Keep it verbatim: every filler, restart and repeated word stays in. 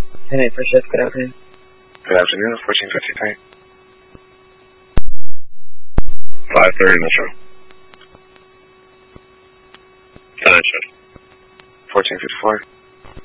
ten eight first shift, good afternoon. Good afternoon, fourteen fifty-three. five thirty Metro. Finish it. fourteen fifty-four.